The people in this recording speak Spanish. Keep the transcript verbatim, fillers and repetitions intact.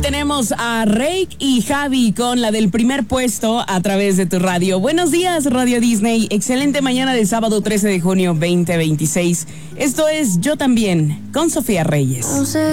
tenemos a Rake y Javi con la del primer puesto a través de tu radio. Buenos días, Radio Disney. Excelente mañana de sábado trece de junio veinte veintiséis. Esto es Yo También con Sofía Reyes.